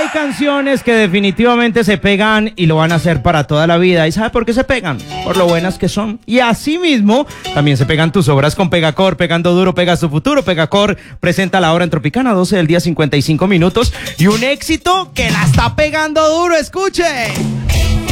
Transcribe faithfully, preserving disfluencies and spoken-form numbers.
canciones que definitivamente se pegan y lo van a hacer para toda la vida. ¿Y sabe por qué se pegan? Por lo buenas que son. Y asimismo, también se pegan tus obras con Pegacor. Pegando duro, pegas tu futuro. Pegacor presenta la hora en Tropicana, doce del día, cincuenta y cinco minutos. Y un éxito que la está pegando duro. ¡Escuche!